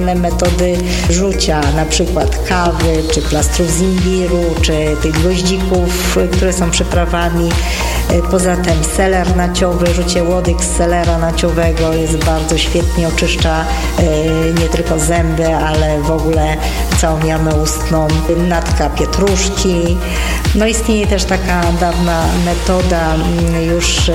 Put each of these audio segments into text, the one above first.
Metody rzucia, na przykład kawy, czy plastrów z imbiru, czy tych gwoździków, które są przyprawami. Poza tym seler naciowy, rzucie łodyg z selera naciowego jest bardzo świetnie, oczyszcza nie tylko zęby, ale w ogóle całą jamę ustną. Natka pietruszki. No istnieje też taka dawna metoda już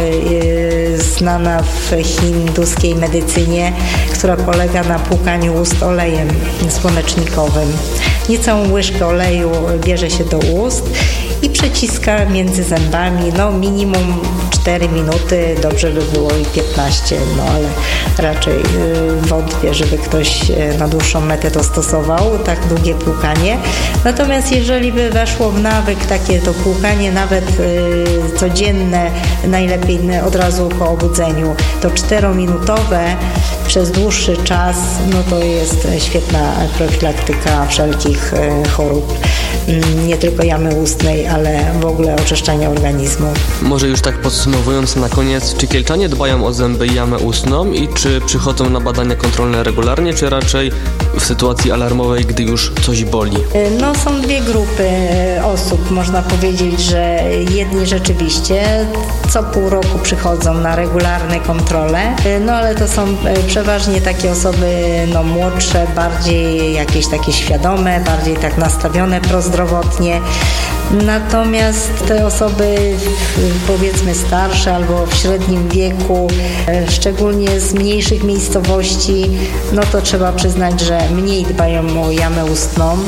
znana w hinduskiej medycynie, która polega na płukaniu ust olejem słonecznikowym. Niecałą łyżkę oleju bierze się do ust i przeciska między zębami, minimum 4 minuty, dobrze by było i 15, ale raczej wątpię, żeby ktoś na dłuższą metę to stosował, tak długie płukanie. Natomiast jeżeli by weszło w nawyk takie to płukanie nawet codzienne, najlepiej od razu po obudzeniu, to 4-minutowe przez dłuższy czas, to jest świetna profilaktyka wszelkich chorób, nie tylko jamy ustnej, ale w ogóle oczyszczania organizmu. Może już tak podsumowując na koniec, czy kielczanie dbają o zęby i jamę ustną i czy przychodzą na badania kontrolne regularnie, czy raczej w sytuacji alarmowej, gdy już coś boli? Są dwie grupy osób, można powiedzieć, że jedni rzeczywiście co pół roku przychodzą na regularne kontrole, ale to są przeważnie takie osoby młodsze, bardziej jakieś takie świadome, bardziej tak nastawione prozdrowotnie. Natomiast te osoby powiedzmy starsze albo w średnim wieku, szczególnie z mniejszych miejscowości, to trzeba przyznać, że mniej dbają o jamę ustną.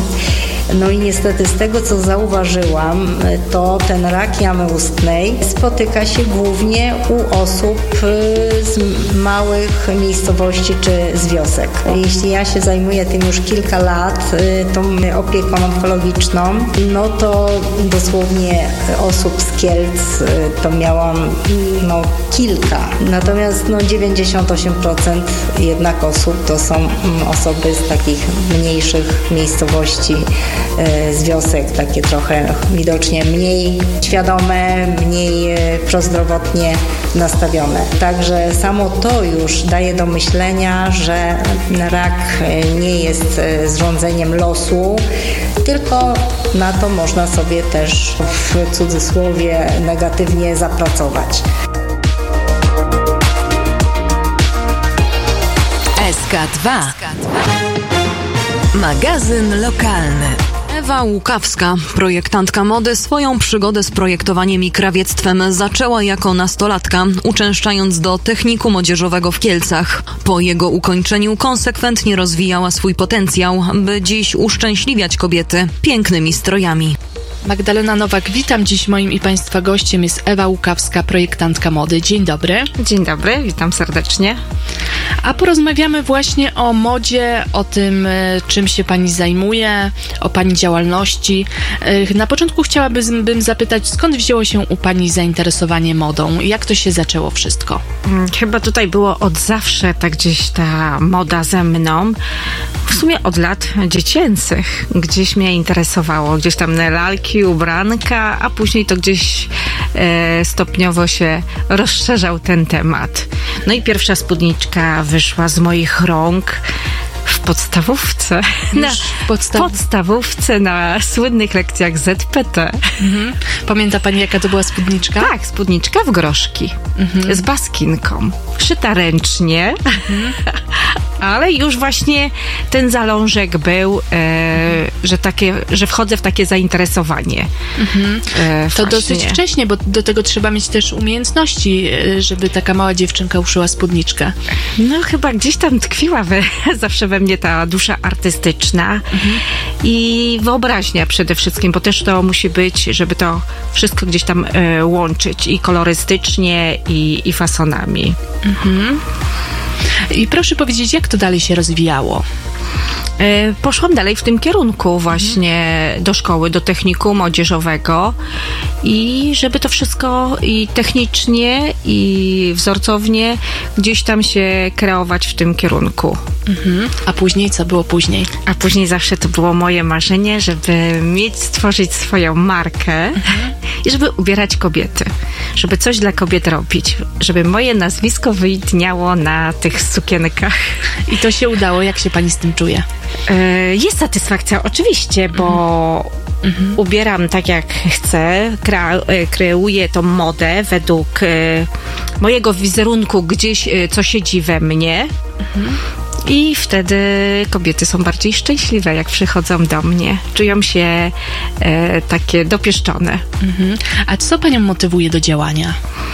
I niestety z tego, co zauważyłam, to ten rak jamy ustnej spotyka się głównie u osób z małych miejscowości czy z wiosek. Jeśli ja się zajmuję tym już kilka lat, tą opieką onkologiczną, to dosłownie osób z Kielc to miałam kilka. Natomiast 98% jednak osób to są osoby z takich mniejszych miejscowości, z wiosek, takie trochę widocznie mniej świadome, mniej prozdrowotnie nastawione. Także samo to już daje do myślenia, że rak nie jest zrządzeniem losu, tylko na to można sobie też w cudzysłowie negatywnie zapracować. SK2. Magazyn lokalny. Ewa Łukawska, projektantka mody, swoją przygodę z projektowaniem i krawiectwem zaczęła jako nastolatka, uczęszczając do Technikum Odzieżowego w Kielcach. Po jego ukończeniu konsekwentnie rozwijała swój potencjał, by dziś uszczęśliwiać kobiety pięknymi strojami. Magdalena Nowak, witam. Dziś moim i Państwa gościem jest Ewa Łukawska, projektantka mody. Dzień dobry. Dzień dobry, witam serdecznie. A porozmawiamy właśnie o modzie, o tym, czym się Pani zajmuje, o Pani działalności. Na początku chciałabym zapytać, skąd wzięło się u Pani zainteresowanie modą? Jak to się zaczęło wszystko? Chyba tutaj było od zawsze tak gdzieś ta moda ze mną. W sumie od lat dziecięcych. Gdzieś mnie interesowało, gdzieś tam lalki, ubranka, a później to gdzieś stopniowo się rozszerzał ten temat. I pierwsza spódniczka wyszła z moich rąk w podstawówce. Podstawówce na słynnych lekcjach ZPT. Pamięta Pani, jaka to była spódniczka? Tak, spódniczka w groszki. Z baskinką. Szyta ręcznie. Ale już właśnie ten zalążek był, że wchodzę w takie zainteresowanie. To dosyć wcześnie, bo do tego trzeba mieć też umiejętności, żeby taka mała dziewczynka uszyła spódniczkę. Chyba gdzieś tam tkwiła zawsze we mnie ta dusza artystyczna i wyobraźnia przede wszystkim, bo też to musi być, żeby to wszystko gdzieś tam łączyć i kolorystycznie, i fasonami. I proszę powiedzieć, jak to dalej się rozwijało? Poszłam dalej w tym kierunku właśnie do szkoły, do technikum odzieżowego i żeby to wszystko i technicznie, i wzorcownie gdzieś tam się kreować w tym kierunku. A później, co było później? A później zawsze to było moje marzenie, żeby stworzyć swoją markę i żeby ubierać kobiety. żeby coś dla kobiet robić, żeby moje nazwisko wyistniało na tych sukienkach. I to się udało. Jak się pani z tym czuje? Jest satysfakcja, oczywiście, bo ubieram tak jak chcę, kreuję tą modę według mojego wizerunku gdzieś, co siedzi we mnie. I wtedy kobiety są bardziej szczęśliwe, jak przychodzą do mnie. Czują się takie dopieszczone. A co panią motywuje do działania?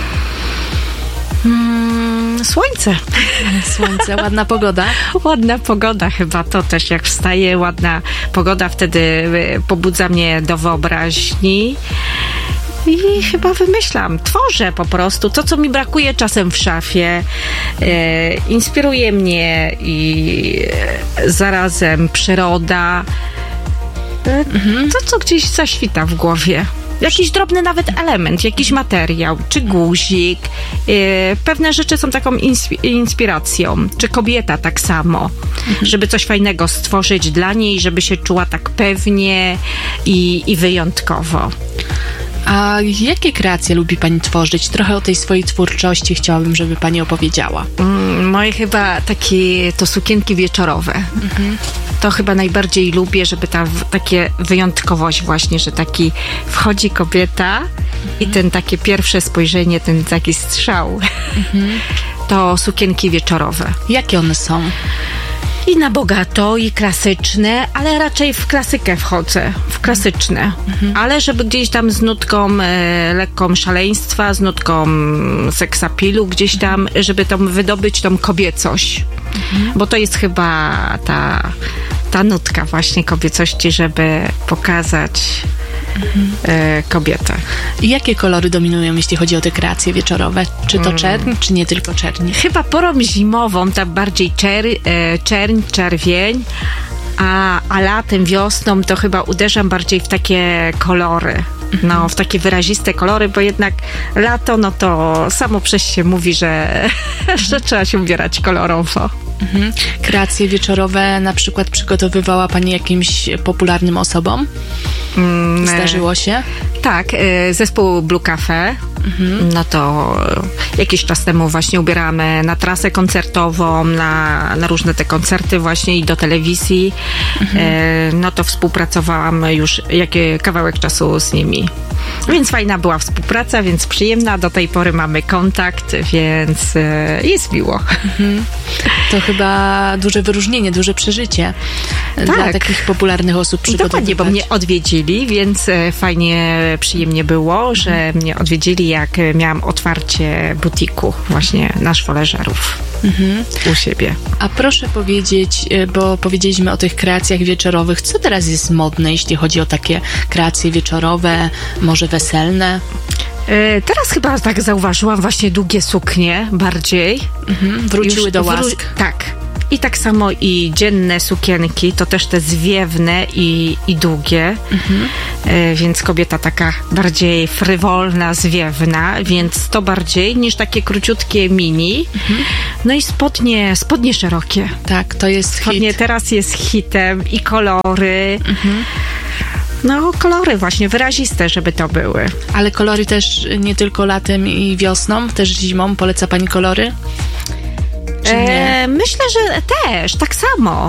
Słońce. Słońce, ładna pogoda. Ładna pogoda chyba to też, jak wstaje, ładna pogoda wtedy pobudza mnie do wyobraźni. I chyba wymyślam, tworzę po prostu to, co mi brakuje czasem w szafie. Inspiruje mnie i zarazem przyroda. To, co gdzieś zaświta w głowie. Jakiś drobny nawet element, jakiś materiał, czy guzik. Pewne rzeczy są taką inspiracją. Czy kobieta tak samo. Żeby coś fajnego stworzyć dla niej, żeby się czuła tak pewnie i wyjątkowo. A jakie kreacje lubi pani tworzyć? Trochę o tej swojej twórczości chciałabym, żeby pani opowiedziała. Moje chyba takie to sukienki wieczorowe. To chyba najbardziej lubię, żeby takie wyjątkowość właśnie, że taki wchodzi kobieta i ten takie pierwsze spojrzenie, ten taki strzał. To sukienki wieczorowe. Jakie one są? I na bogato, i klasyczne, ale raczej w klasykę wchodzę, w klasyczne. Ale żeby gdzieś tam z nutką lekką szaleństwa, z nutką seksapilu gdzieś tam, żeby tam wydobyć tą kobiecość. Bo to jest chyba ta nutka właśnie kobiecości, żeby pokazać kobietę. I jakie kolory dominują, jeśli chodzi o te kreacje wieczorowe? Czy to czerń, czy nie tylko czerń? Chyba porą zimową, tak bardziej czerń, czerwień, a latem, wiosną to chyba uderzam bardziej w takie kolory. No, w takie wyraziste kolory, bo jednak lato, no to samo przez się mówi, że trzeba się ubierać kolorowo. Kreacje wieczorowe na przykład przygotowywała pani jakimś popularnym osobom? Zdarzyło się? Tak, zespół Blue Cafe. No to jakiś czas temu właśnie ubieramy na trasę koncertową, na różne te koncerty właśnie i do telewizji. No to współpracowałam już kawałek czasu z nimi. Więc fajna była współpraca, więc przyjemna. Do tej pory mamy kontakt, więc jest miło. To chyba duże wyróżnienie, duże przeżycie dla takich popularnych osób przygotowywać. Dokładnie, bo mnie odwiedzili, więc fajnie, przyjemnie było, że mnie odwiedzili, jak miałam otwarcie butiku właśnie na Szwoleżerów u siebie. A proszę powiedzieć, bo powiedzieliśmy o tych kreacjach wieczorowych, co teraz jest modne, jeśli chodzi o takie kreacje wieczorowe, może weselne? Teraz chyba tak zauważyłam właśnie długie suknie bardziej. Wróciły do łask. Tak. I tak samo i dzienne sukienki, to też te zwiewne i długie, więc kobieta taka bardziej frywolna, zwiewna, więc to bardziej niż takie króciutkie mini. No i spodnie szerokie. Tak, to jest hit. Teraz jest hitem i kolory. No, kolory właśnie, wyraziste, żeby to były. Ale kolory też nie tylko latem i wiosną, też zimą. Poleca pani kolory? Myślę, że też, tak samo.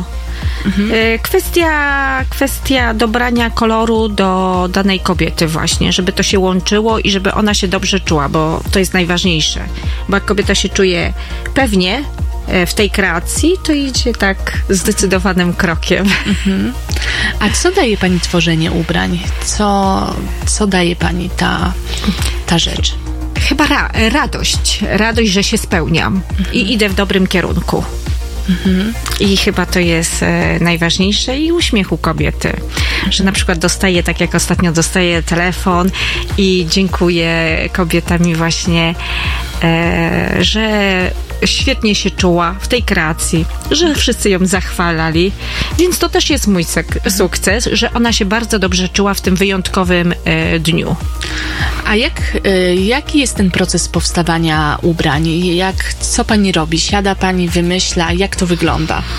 Kwestia dobrania koloru do danej kobiety właśnie, żeby to się łączyło i żeby ona się dobrze czuła, bo to jest najważniejsze. Bo jak kobieta się czuje pewnie w tej kreacji, to idzie tak zdecydowanym krokiem. A co daje pani tworzenie ubrań? Co daje pani ta rzecz? Chyba radość, że się spełniam i idę w dobrym kierunku. I chyba to jest najważniejsze i uśmiech u kobiety, że na przykład dostaję, tak jak ostatnio dostaję telefon i dziękuję kobieta mi właśnie, że świetnie się czuła w tej kreacji, że wszyscy ją zachwalali, więc to też jest mój sukces, że ona się bardzo dobrze czuła w tym wyjątkowym dniu. A jaki jest ten proces powstawania ubrań? Co pani robi? Siada pani, wymyśla? Jak to wygląda?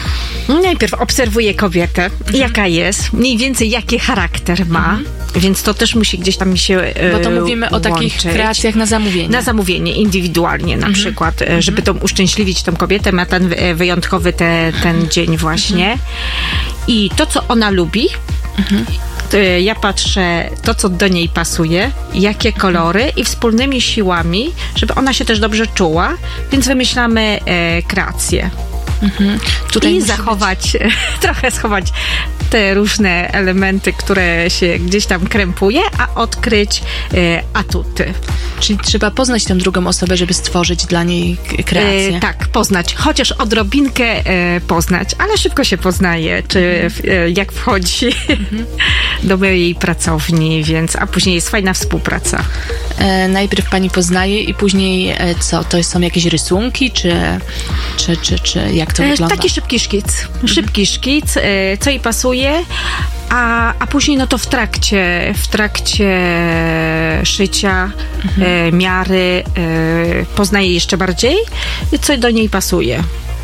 Najpierw obserwuję kobietę, jaka jest, mniej więcej jaki charakter ma, więc to też musi gdzieś tam mi się Bo to mówimy o takich kreacjach na zamówienie. Na zamówienie, indywidualnie na przykład, żeby to uszczęśliwić tą kobietę, ma ten wyjątkowy ten dzień właśnie. I to, co ona lubi, ja patrzę to, co do niej pasuje, jakie kolory i wspólnymi siłami, żeby ona się też dobrze czuła, więc wymyślamy kreację. Tutaj I trochę schować te różne elementy, które się gdzieś tam krępuje, a odkryć atuty. Czyli trzeba poznać tę drugą osobę, żeby stworzyć dla niej kreację. Tak, poznać. Chociaż odrobinkę poznać, ale szybko się poznaje, czy jak wchodzi do mojej pracowni, a później jest fajna współpraca. Najpierw pani poznaje i później co? To są jakieś rysunki, czy jak to wygląda? Taki szybki szkic, co jej pasuje, a później no to w trakcie szycia, miary poznaje jeszcze bardziej, co do niej pasuje.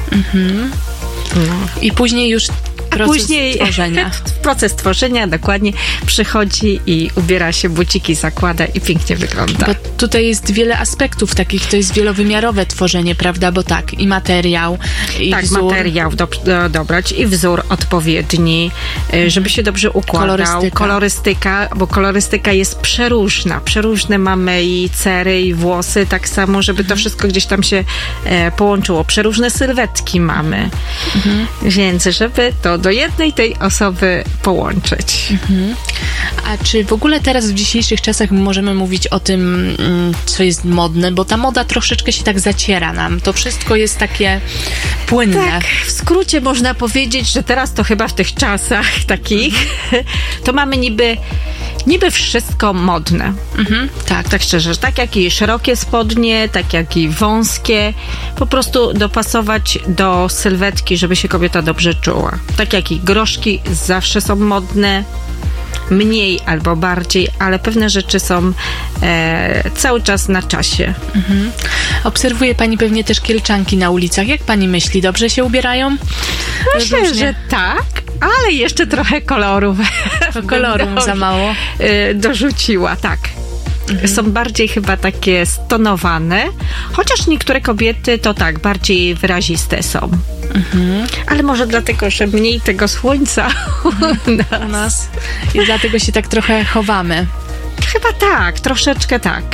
No. I później już tworzenia. Proces tworzenia, dokładnie. Przychodzi i ubiera się, buciki zakłada i pięknie wygląda. Bo tutaj jest wiele aspektów takich, to jest wielowymiarowe tworzenie, prawda? Bo tak, i materiał, i wzór. Materiał dobrać i wzór odpowiedni, żeby się dobrze układał. Kolorystyka, bo kolorystyka jest przeróżna. Przeróżne mamy i cery, i włosy, tak samo, żeby to wszystko gdzieś tam się połączyło. Przeróżne sylwetki mamy. Więc żeby to do jednej tej osoby połączyć. A czy w ogóle teraz w dzisiejszych czasach możemy mówić o tym, co jest modne, bo ta moda troszeczkę się tak zaciera nam. To wszystko jest takie płynne. Tak, w skrócie można powiedzieć, że teraz to chyba w tych czasach takich to mamy niby wszystko modne. Tak szczerze. Tak jak i szerokie spodnie, tak jak i wąskie. Po prostu dopasować do sylwetki, żeby się kobieta dobrze czuła. Tak jak i groszki zawsze są modne. Mniej albo bardziej, ale pewne rzeczy są cały czas na czasie. Obserwuje pani pewnie też kielczanki na ulicach. Jak pani myśli? Dobrze się ubierają? Myślę, że tak, ale jeszcze trochę kolorów. Koloru za mało? Dorzuciła, tak. Są bardziej chyba takie stonowane, chociaż niektóre kobiety to tak, bardziej wyraziste są. Ale może dlatego, że mniej tego słońca u nas i dlatego się tak trochę chowamy. Chyba tak, troszeczkę tak.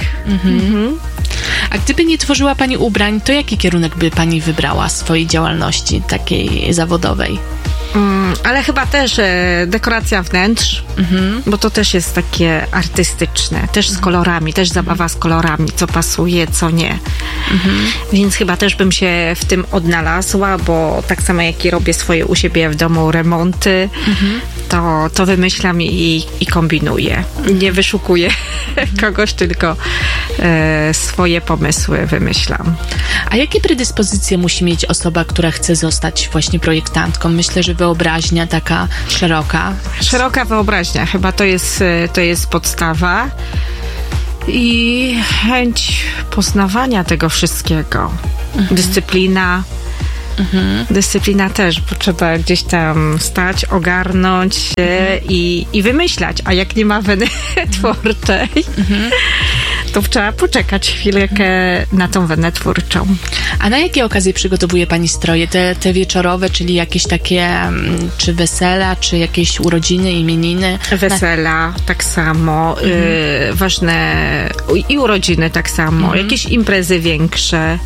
A gdyby nie tworzyła pani ubrań, to jaki kierunek by pani wybrała swojej działalności takiej zawodowej? Ale chyba też dekoracja wnętrz, bo to też jest takie artystyczne, też z kolorami, też zabawa z kolorami, co pasuje, co nie. Więc chyba też bym się w tym odnalazła, bo tak samo jak i robię swoje u siebie w domu remonty, to wymyślam i kombinuję. Nie wyszukuję kogoś, tylko swoje pomysły wymyślam. A jakie predyspozycje musi mieć osoba, która chce zostać właśnie projektantką? Myślę, że wyobraźnia taka szeroka. Szeroka wyobraźnia, chyba to jest podstawa. I chęć poznawania tego wszystkiego. Dyscyplina. Dyscyplina też, bo trzeba gdzieś tam stać, ogarnąć się i wymyślać. A jak nie ma weny twórczej, to trzeba poczekać chwilkę na tą wenę twórczą. A na jakie okazje przygotowuje pani stroje? Te wieczorowe, czyli jakieś takie, czy wesela, czy jakieś urodziny, imieniny? Wesela tak samo, ważne i urodziny tak samo, jakieś imprezy większe.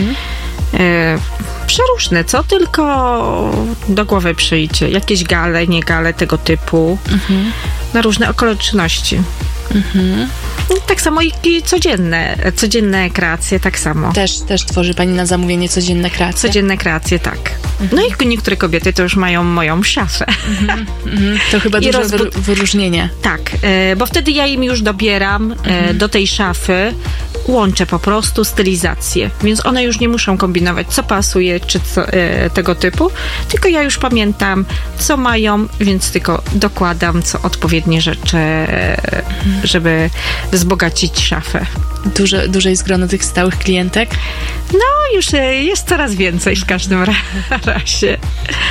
Przeróżne, co tylko do głowy przyjdzie. Jakieś gale, nie gale, tego typu. Na różne okoliczności. Tak samo i codzienne kreacje, tak samo. Też tworzy pani na zamówienie codzienne kreacje? Codzienne kreacje, tak. No i niektóre kobiety to już mają moją szafę. To chyba duże wyróżnienie. Tak, bo wtedy ja im już dobieram do tej szafy, łączę po prostu stylizację, więc one już nie muszą kombinować, co pasuje, czy tego typu, tylko ja już pamiętam, co mają, więc tylko dokładam, co odpowiednie rzeczy, żeby wzbogacić szafę. Duże jest grono tych stałych klientek? No, już jest coraz więcej w każdym razie.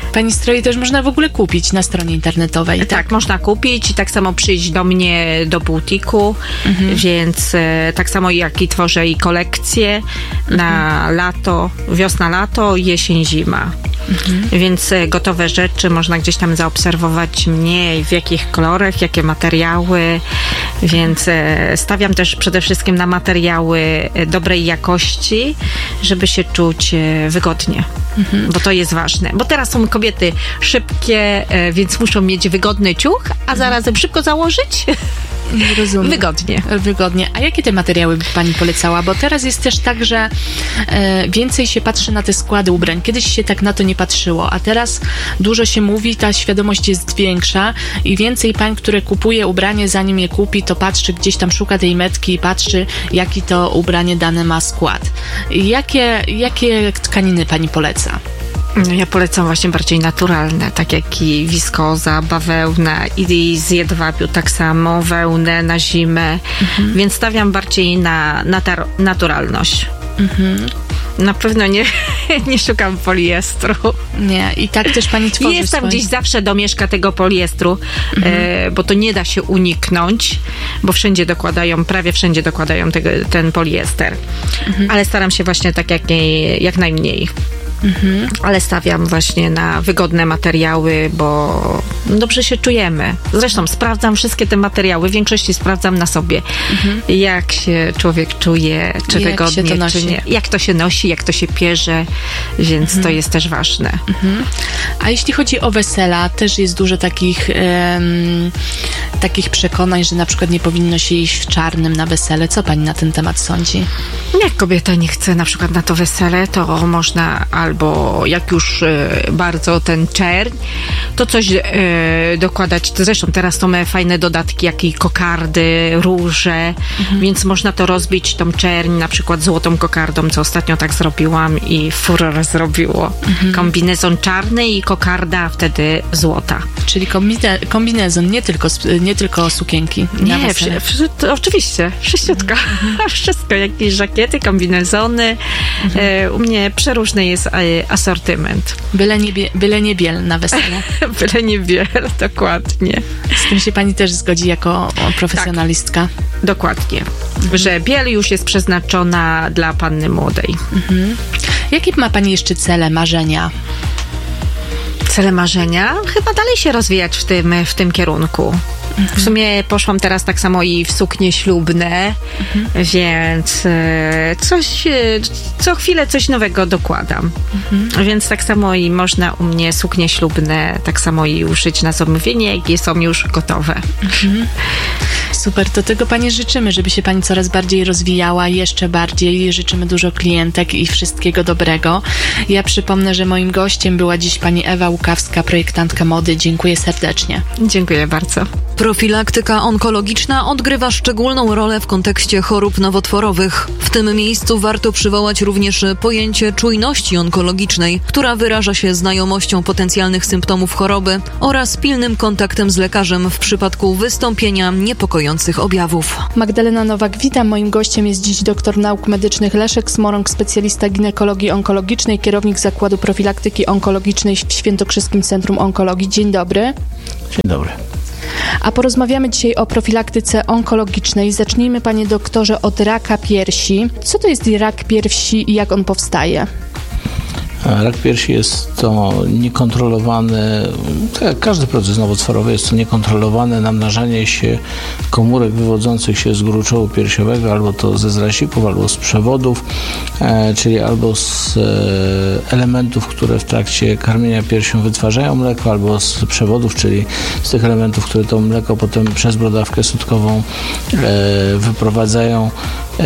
Pani stroje też można w ogóle kupić na stronie internetowej. Tak, można kupić i tak samo przyjść do mnie do butiku, więc tak samo jak i tworzę i kolekcje na lato, wiosna-lato, jesień-zima. Więc gotowe rzeczy można gdzieś tam zaobserwować mnie, w jakich kolorach, jakie materiały, więc stawiam też przede wszystkim na materiały dobrej jakości, żeby się czuć wygodnie, bo to jest ważne. Bo teraz są kobiety szybkie, więc muszą mieć wygodny ciuch, a zarazem szybko założyć. Rozumiem. Wygodnie. A jakie te materiały by Pani polecała? Bo teraz jest też tak, że więcej się patrzy na te składy ubrań. Kiedyś się tak na to nie patrzyło, a teraz dużo się mówi, ta świadomość jest większa i więcej pań, które kupuje ubranie, zanim je kupi, to patrzy, gdzieś tam szuka tej metki i patrzy, jaki to ubranie dane ma skład. Jakie tkaniny Pani poleca? Ja polecam właśnie bardziej naturalne, tak jak i wiskoza, bawełna i z jedwabiu tak samo, wełnę na zimę, więc stawiam bardziej na naturalność. Na pewno nie szukam poliestru. Nie, i tak też Pani tworzy Jest tam gdzieś zawsze domieszka tego poliestru, bo to nie da się uniknąć, bo prawie wszędzie dokładają ten poliester. Ale staram się właśnie tak jak najmniej. Ale stawiam właśnie na wygodne materiały, bo dobrze się czujemy. Zresztą sprawdzam wszystkie te materiały, w większości sprawdzam na sobie, jak się człowiek czuje, czy wygodnie, czy nie. Jak to się nosi, jak to się pierze, więc to jest też ważne. A jeśli chodzi o wesela, też jest dużo takich przekonań, że na przykład nie powinno się iść w czarnym na wesele. Co Pani na ten temat sądzi? Jak kobieta nie chce na przykład na to wesele, to można albo jak już bardzo ten czerń, to coś dokładać. Zresztą teraz są fajne dodatki, jak i kokardy, róże, więc można to rozbić, tą czerń, na przykład złotą kokardą, co ostatnio tak zrobiłam i furor zrobiło. Kombinezon czarny i kokarda wtedy złota. Czyli kombinezon, nie tylko sukienki. Nie, oczywiście, wszyściutko. Wszystko, jakieś żakiety, kombinezony. U mnie przeróżny jest asortyment. Byle nie biel na wesele. Byle nie biel, dokładnie. Z tym się Pani też zgodzi jako profesjonalistka. Tak, dokładnie. Że biel już jest przeznaczona dla panny młodej. Jakie ma Pani jeszcze cele, marzenia? Cele marzenia? Chyba dalej się rozwijać w tym kierunku. W sumie poszłam teraz tak samo i w suknie ślubne, więc co chwilę coś nowego dokładam. Więc tak samo i można u mnie suknie ślubne tak samo i uszyć na zamówienie, jakie są już gotowe. Super, to tego Pani życzymy, żeby się Pani coraz bardziej rozwijała, jeszcze bardziej. Życzymy dużo klientek i wszystkiego dobrego. Ja przypomnę, że moim gościem była dziś Pani Ewa Łukawska, projektantka mody. Dziękuję serdecznie. Dziękuję bardzo. Profilaktyka onkologiczna odgrywa szczególną rolę w kontekście chorób nowotworowych. W tym miejscu warto przywołać również pojęcie czujności onkologicznej, która wyraża się znajomością potencjalnych symptomów choroby oraz pilnym kontaktem z lekarzem w przypadku wystąpienia niepokojących objawów. Magdalena Nowak, witam. Moim gościem jest dziś doktor nauk medycznych Leszek Smorąg, specjalista ginekologii onkologicznej, kierownik Zakładu Profilaktyki Onkologicznej w Świętokrzyskim Centrum Onkologii. Dzień dobry. Dzień dobry. A porozmawiamy dzisiaj o profilaktyce onkologicznej. Zacznijmy, panie doktorze, od raka piersi. Co to jest rak piersi i jak on powstaje? Rak piersi jest to niekontrolowane, tak jak każdy proces nowotworowy, jest to niekontrolowane namnażanie się komórek wywodzących się z gruczołu piersiowego, albo to ze zrasików, albo z przewodów, czyli albo z elementów, które w trakcie karmienia piersią wytwarzają mleko, albo z przewodów, czyli z tych elementów, które to mleko potem przez brodawkę sutkową wyprowadzają.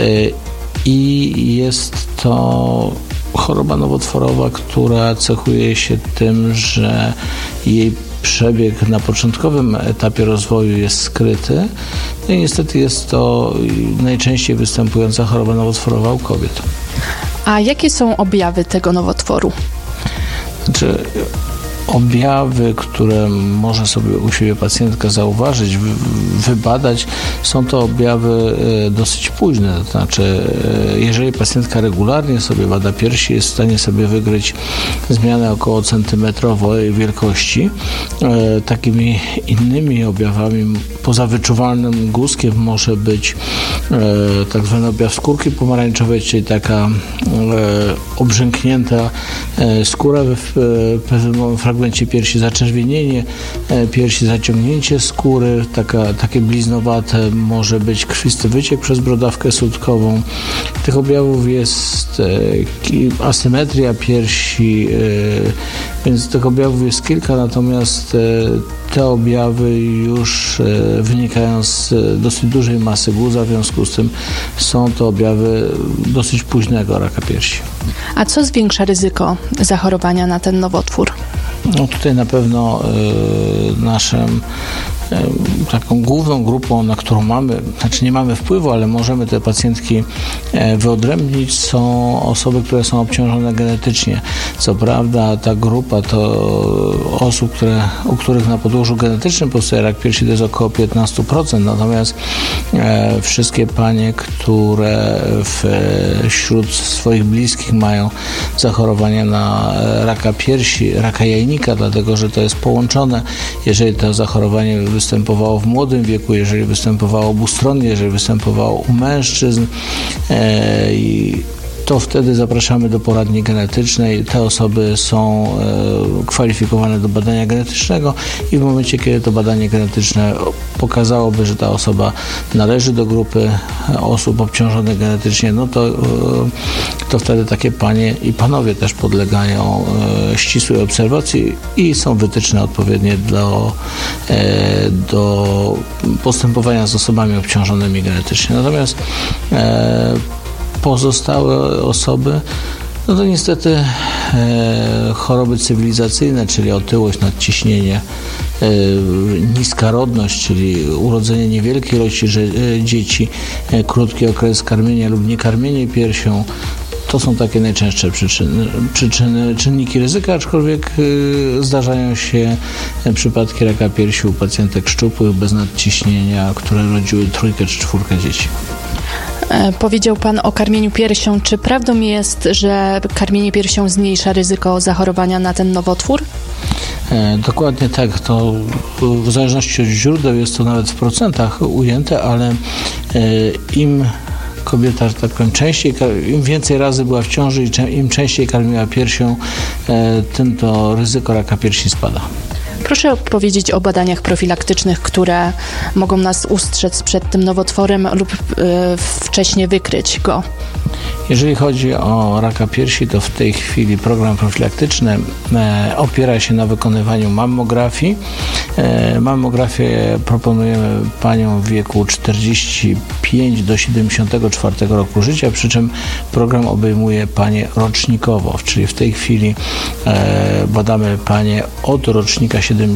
I jest to choroba nowotworowa, która cechuje się tym, że jej przebieg na początkowym etapie rozwoju jest skryty. No i niestety jest to najczęściej występująca choroba nowotworowa u kobiet. A jakie są objawy tego nowotworu? Znaczy, Objawy, które może sobie u siebie pacjentka zauważyć, wybadać, są to objawy dosyć późne. To znaczy, jeżeli pacjentka regularnie sobie bada piersi, jest w stanie sobie wykryć zmianę około centymetrowej wielkości. Takimi innymi objawami, poza wyczuwalnym guzkiem, może być tak zwany objaw skórki pomarańczowej, czyli taka obrzęknięta skóra w pewnym fragmencie piersi, zaczerwienienie piersi, zaciągnięcie skóry, takie bliznowate, może być krwisty wyciek przez brodawkę sutkową. Tych objawów jest asymetria piersi, więc tych objawów jest kilka, natomiast te objawy już wynikają z dosyć dużej masy guza, w związku z tym są to objawy dosyć późnego raka piersi. A co zwiększa ryzyko zachorowania na ten nowotwór? No tutaj na pewno taką główną grupą, na którą nie mamy wpływu, ale możemy te pacjentki wyodrębnić, są osoby, które są obciążone genetycznie. Co prawda ta grupa to osób, u których na podłożu genetycznym powstaje rak piersi, to jest około 15%, natomiast wszystkie panie, które wśród swoich bliskich mają zachorowanie na raka piersi, raka jajnika, dlatego że to jest połączone, jeżeli to zachorowanie występowało w młodym wieku, jeżeli występowało obustronnie, jeżeli występowało u mężczyzn, to wtedy zapraszamy do poradni genetycznej. Te osoby są kwalifikowane do badania genetycznego i w momencie, kiedy to badanie genetyczne pokazałoby, że ta osoba należy do grupy osób obciążonych genetycznie, no to wtedy takie panie i panowie też podlegają ścisłej obserwacji i są wytyczne odpowiednie do postępowania z osobami obciążonymi genetycznie. Natomiast pozostałe osoby, no to niestety choroby cywilizacyjne, czyli otyłość, nadciśnienie, niska rodność, czyli urodzenie niewielkiej ilości dzieci, krótki okres karmienia lub niekarmienie piersią, to są takie najczęstsze czynniki ryzyka, aczkolwiek zdarzają się przypadki raka piersi u pacjentek szczupłych, bez nadciśnienia, które rodziły 3 czy 4 dzieci. Powiedział Pan o karmieniu piersią. Czy prawdą jest, że karmienie piersią zmniejsza ryzyko zachorowania na ten nowotwór? Dokładnie tak. To w zależności od źródeł jest to nawet w procentach ujęte, ale im kobieta, że tak powiem, im więcej razy była w ciąży i im częściej karmiła piersią, tym to ryzyko raka piersi spada. Proszę powiedzieć o badaniach profilaktycznych, które mogą nas ustrzec przed tym nowotworem lub wcześniej wykryć go. Jeżeli chodzi o raka piersi, to w tej chwili program profilaktyczny opiera się na wykonywaniu mammografii. Mammografię proponujemy paniom w wieku 45 do 74 roku życia, przy czym program obejmuje panie rocznikowo, czyli w tej chwili badamy panie od rocznika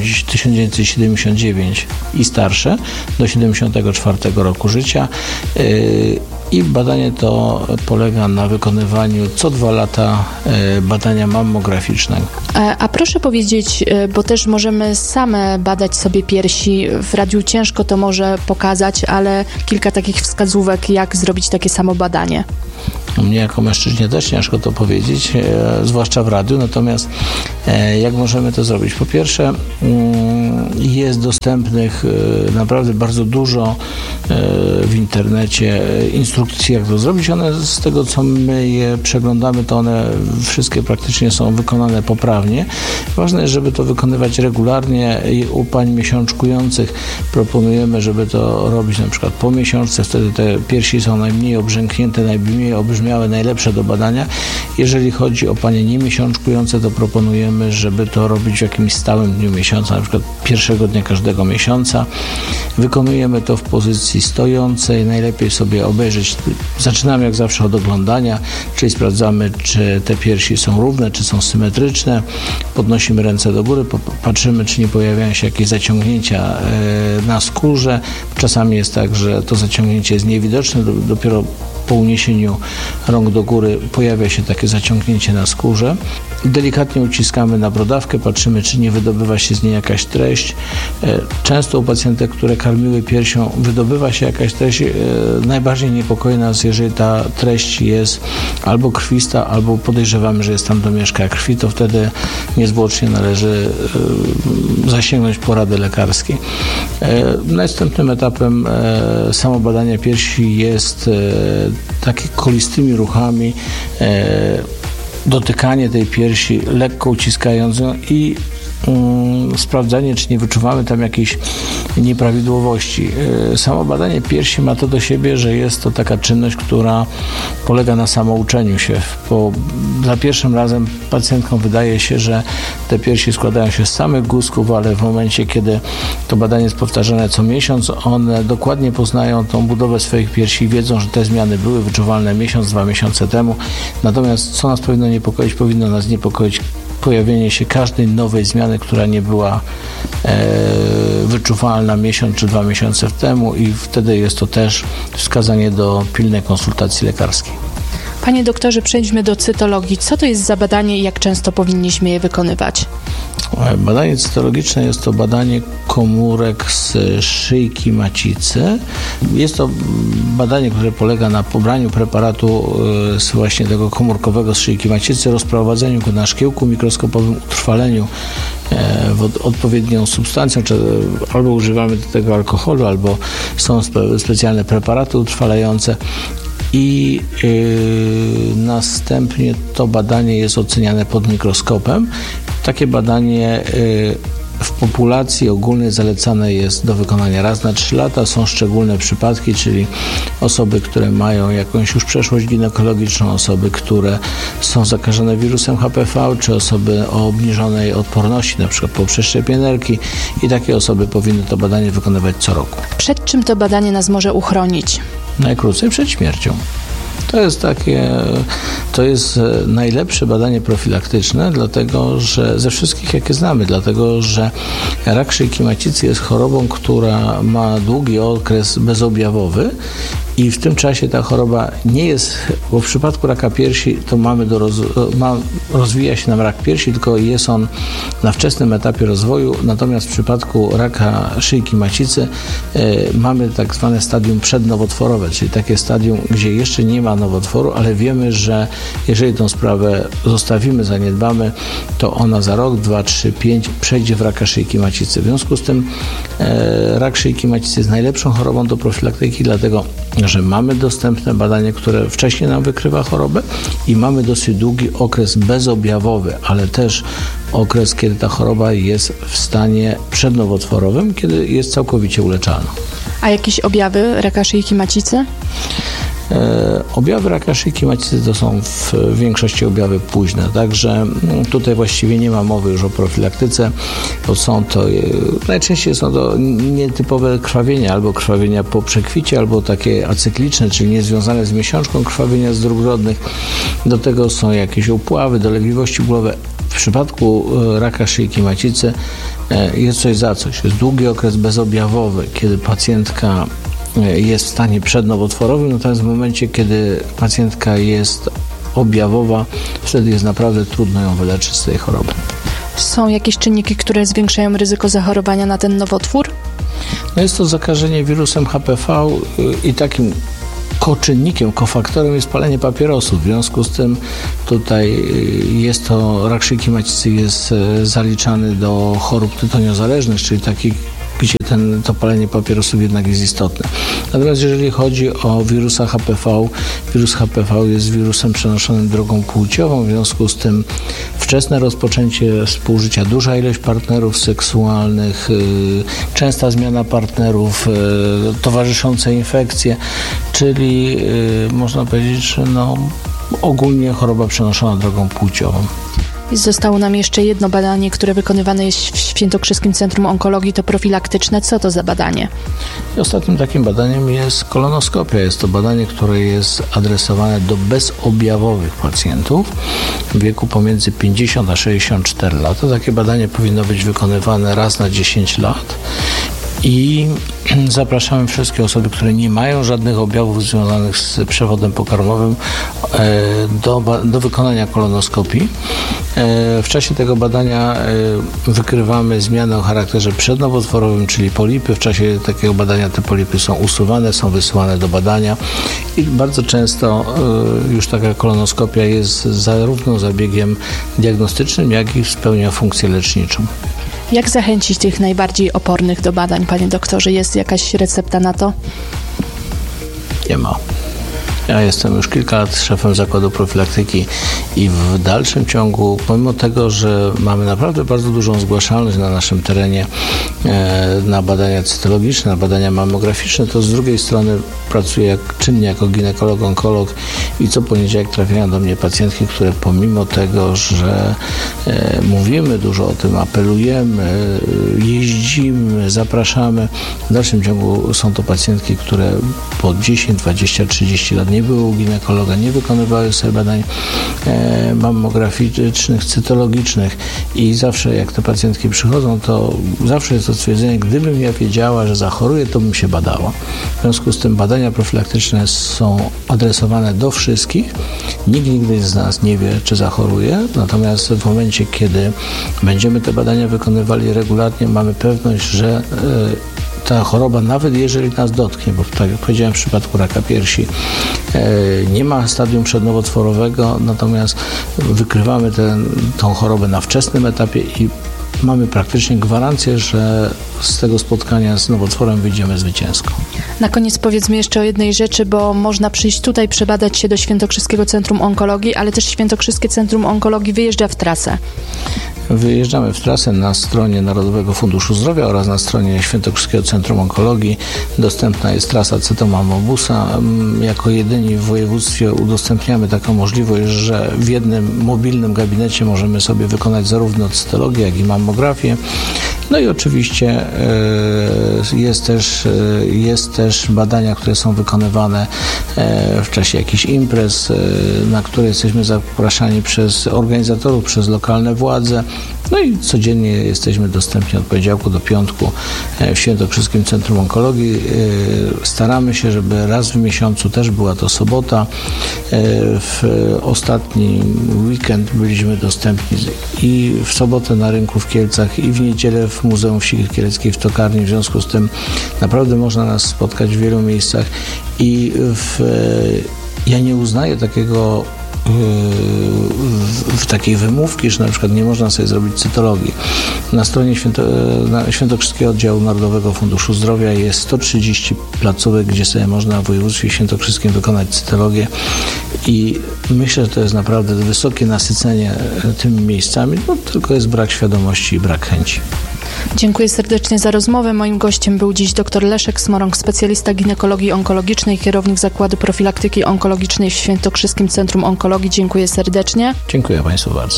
1979 i starsze do 74 roku życia. I badanie to polega na wykonywaniu co 2 lata badania mammograficznego. A proszę powiedzieć, bo też możemy same badać sobie piersi, w radiu ciężko to może pokazać, ale kilka takich wskazówek, jak zrobić takie samo badanie. Mnie jako mężczyźnie też ciężko to powiedzieć, zwłaszcza w radiu, natomiast jak możemy to zrobić? Po pierwsze, jest dostępnych naprawdę bardzo dużo w internecie instrukcji, jak to zrobić. One, z tego co my je przeglądamy, to one wszystkie praktycznie są wykonane poprawnie. Ważne jest, żeby to wykonywać regularnie i u pań miesiączkujących proponujemy, żeby to robić na przykład po miesiączce, wtedy te piersi są najmniej obrzęknięte, najmniej obrzmiałe, najlepsze do badania. Jeżeli chodzi o panie niemiesiączkujące, to proponujemy, żeby to robić w jakimś stałym dniu miesiąca, na przykład pierwszego dnia każdego miesiąca. Wykonujemy to w pozycji stojącej, najlepiej sobie obejrzeć. Zaczynamy jak zawsze od oglądania, czyli sprawdzamy, czy te piersi są równe, czy są symetryczne. Podnosimy ręce do góry, patrzymy, czy nie pojawiają się jakieś zaciągnięcia na skórze. Czasami jest tak, że to zaciągnięcie jest niewidoczne, dopiero po uniesieniu rąk do góry pojawia się takie zaciągnięcie na skórze. delikatnie uciskamy na brodawkę, patrzymy, czy nie wydobywa się z niej jakaś treść. Często u pacjentek, które karmiły piersią, wydobywa się jakaś treść. Najbardziej niepokoi nas, jeżeli ta treść jest albo krwista, albo podejrzewamy, że jest tam domieszka krwi, to wtedy niezwłocznie należy zasięgnąć porady lekarskiej. Następnym etapem samobadania piersi jest takie kolistymi ruchami dotykanie tej piersi, lekko uciskając ją i sprawdzanie, czy nie wyczuwamy tam jakiejś nieprawidłowości. Samo badanie piersi ma to do siebie, że jest to taka czynność, która polega na samouczeniu się, bo za pierwszym razem pacjentkom wydaje się, że te piersi składają się z samych guzków, ale w momencie, kiedy to badanie jest powtarzane co miesiąc, one dokładnie poznają tą budowę swoich piersi i wiedzą, że te zmiany były wyczuwalne miesiąc, 2 miesiące temu. Natomiast co nas powinno niepokoić? Powinno nas niepokoić pojawienie się każdej nowej zmiany, która nie była wyczuwalna miesiąc czy 2 miesiące temu i wtedy jest to też wskazanie do pilnej konsultacji lekarskiej. Panie doktorze, przejdźmy do cytologii. Co to jest za badanie i jak często powinniśmy je wykonywać? Badanie cytologiczne jest to badanie komórek z szyjki macicy. Jest to badanie, które polega na pobraniu preparatu z właśnie tego komórkowego z szyjki macicy, rozprowadzeniu go na szkiełku mikroskopowym, utrwaleniu odpowiednią substancją, czy albo używamy do tego alkoholu, albo są specjalne preparaty utrwalające. I następnie to badanie jest oceniane pod mikroskopem. Takie badanie w populacji ogólnej zalecane jest do wykonania raz na 3 lata. Są szczególne przypadki, czyli osoby, które mają jakąś już przeszłość ginekologiczną, osoby, które są zakażone wirusem HPV, czy osoby o obniżonej odporności, na przykład po przeszczepie nerki i takie osoby powinny to badanie wykonywać co roku. Przed czym to badanie nas może uchronić? Najkrócej przed śmiercią. To jest najlepsze badanie profilaktyczne, dlatego że ze wszystkich, jakie znamy, dlatego że rak szyjki macicy jest chorobą, która ma długi okres bezobjawowy i w tym czasie ta choroba nie jest, bo w przypadku raka piersi to rozwija się nam rak piersi, tylko jest on na wczesnym etapie rozwoju, natomiast w przypadku raka szyjki macicy mamy tak zwane stadium przednowotworowe, czyli takie stadium, gdzie jeszcze nie ma nowotworu, ale wiemy, że jeżeli tą sprawę zostawimy, zaniedbamy, to ona za rok, 2, 3, 5 przejdzie w raka szyjki macicy. W związku z tym rak szyjki macicy jest najlepszą chorobą do profilaktyki, dlatego że mamy dostępne badanie, które wcześniej nam wykrywa chorobę i mamy dosyć długi okres bezobjawowy, ale też okres, kiedy ta choroba jest w stanie przednowotworowym, kiedy jest całkowicie uleczalna. A jakieś objawy raka szyjki macicy? Objawy raka szyjki macicy to są w większości objawy późne, także tutaj właściwie nie ma mowy już o profilaktyce, bo najczęściej są to nietypowe krwawienia, albo krwawienia po przekwicie, albo takie acykliczne, czyli niezwiązane z miesiączką krwawienia z dróg rodnych. Do tego są jakieś upławy, dolegliwości bólowe. W przypadku raka szyjki macicy jest coś za coś. Jest długi okres bezobjawowy, kiedy pacjentka jest w stanie przednowotworowym, natomiast w momencie, kiedy pacjentka jest objawowa, wtedy jest naprawdę trudno ją wyleczyć z tej choroby. Są jakieś czynniki, które zwiększają ryzyko zachorowania na ten nowotwór? Jest to zakażenie wirusem HPV i takim koczynnikiem, kofaktorem jest palenie papierosów. W związku z tym tutaj rak szyjki macicy jest zaliczany do chorób tytoniozależnych, czyli takich, gdzie to palenie papierosów jednak jest istotne. Natomiast jeżeli chodzi o wirusa HPV, wirus HPV jest wirusem przenoszonym drogą płciową, w związku z tym wczesne rozpoczęcie współżycia, duża ilość partnerów seksualnych, częsta zmiana partnerów, towarzyszące infekcje, czyli można powiedzieć, że ogólnie choroba przenoszona drogą płciową. Zostało nam jeszcze jedno badanie, które wykonywane jest w Świętokrzyskim Centrum Onkologii, to profilaktyczne. Co to za badanie? I ostatnim takim badaniem jest kolonoskopia. Jest to badanie, które jest adresowane do bezobjawowych pacjentów w wieku pomiędzy 50 a 64 lata. Takie badanie powinno być wykonywane raz na 10 lat. i zapraszamy wszystkie osoby, które nie mają żadnych objawów związanych z przewodem pokarmowym do wykonania kolonoskopii. W czasie tego badania wykrywamy zmiany o charakterze przednowotworowym, czyli polipy. W czasie takiego badania te polipy są usuwane, są wysyłane do badania i bardzo często już taka kolonoskopia jest zarówno zabiegiem diagnostycznym, jak i spełnia funkcję leczniczą. Jak zachęcić tych najbardziej opornych do badań, panie doktorze? Jest jakaś recepta na to? Nie ma. Ja jestem już kilka lat szefem zakładu profilaktyki i w dalszym ciągu, pomimo tego, że mamy naprawdę bardzo dużą zgłaszalność na naszym terenie na badania cytologiczne, na badania mammograficzne, to z drugiej strony pracuję czynnie jako ginekolog, onkolog i co poniedziałek trafiają do mnie pacjentki, które pomimo tego, że mówimy dużo o tym, apelujemy, jeździmy, zapraszamy, w dalszym ciągu są to pacjentki, które po 10, 20, 30 lat nie były u ginekologa, nie wykonywały sobie badań mammograficznych, cytologicznych i zawsze jak te pacjentki przychodzą, to zawsze jest to stwierdzenie, gdybym ja wiedziała, że zachoruję, to bym się badała. W związku z tym badania profilaktyczne są adresowane do wszystkich. Nikt nigdy z nas nie wie, czy zachoruje, natomiast w momencie, kiedy będziemy te badania wykonywali regularnie, mamy pewność, że ta choroba, nawet jeżeli nas dotknie, bo tak jak powiedziałem w przypadku raka piersi, nie ma stadium przednowotworowego, natomiast wykrywamy tą chorobę na wczesnym etapie i mamy praktycznie gwarancję, że z tego spotkania z nowotworem wyjdziemy zwycięsko. Na koniec powiedzmy jeszcze o jednej rzeczy, bo można przyjść tutaj, przebadać się do Świętokrzyskiego Centrum Onkologii, ale też Świętokrzyskie Centrum Onkologii wyjeżdża w trasę. Wyjeżdżamy w trasę na stronie Narodowego Funduszu Zdrowia oraz na stronie Świętokrzyskiego Centrum Onkologii. Dostępna jest trasa cytomammobusa. Jako jedyni w województwie udostępniamy taką możliwość, że w jednym mobilnym gabinecie możemy sobie wykonać zarówno cytologię, jak i mammografię. No i oczywiście jest też badania, które są wykonywane w czasie jakichś imprez, na które jesteśmy zapraszani przez organizatorów, przez lokalne władze. No i codziennie jesteśmy dostępni od poniedziałku do piątku w Świętokrzyskim Centrum Onkologii. Staramy się, żeby raz w miesiącu też była to sobota. W ostatni weekend byliśmy dostępni i w sobotę na rynku w Kielcach, i w niedzielę w Muzeum Wsi Kieleckiej w Tokarni. W związku z tym naprawdę można nas spotkać w wielu miejscach i ja nie uznaję takiego w takiej wymówki, że na przykład nie można sobie zrobić cytologii. Na stronie Świętokrzyskiego Oddziału Narodowego Funduszu Zdrowia jest 130 placówek, gdzie sobie można w województwie świętokrzyskim wykonać cytologię i myślę, że to jest naprawdę wysokie nasycenie tymi miejscami, no, tylko jest brak świadomości i brak chęci. Dziękuję serdecznie za rozmowę. Moim gościem był dziś dr Leszek Smorąg, specjalista ginekologii onkologicznej, kierownik Zakładu Profilaktyki Onkologicznej w Świętokrzyskim Centrum Onkologii. Dziękuję serdecznie. Dziękuję Państwu bardzo.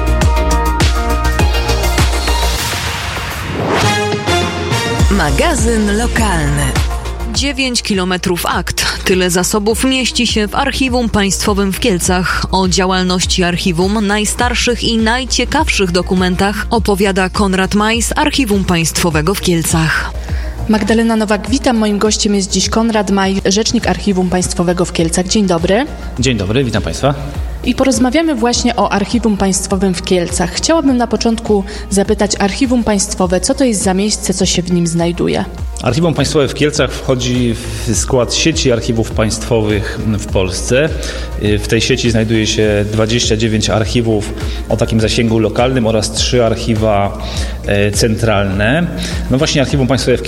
Magazyn lokalny. 9 kilometrów akt. Tyle zasobów mieści się w Archiwum Państwowym w Kielcach. O działalności archiwum, najstarszych i najciekawszych dokumentach opowiada Konrad Maj z Archiwum Państwowego w Kielcach. Magdalena Nowak, witam. Moim gościem jest dziś Konrad Maj, rzecznik Archiwum Państwowego w Kielcach. Dzień dobry. Dzień dobry, witam Państwa. I porozmawiamy właśnie o Archiwum Państwowym w Kielcach. Chciałabym na początku zapytać Archiwum Państwowe, co to jest za miejsce, co się w nim znajduje? Archiwum Państwowe w Kielcach wchodzi w skład sieci archiwów państwowych w Polsce. W tej sieci znajduje się 29 archiwów o takim zasięgu lokalnym oraz 3 archiwa centralne. No właśnie Archiwum Państwowe w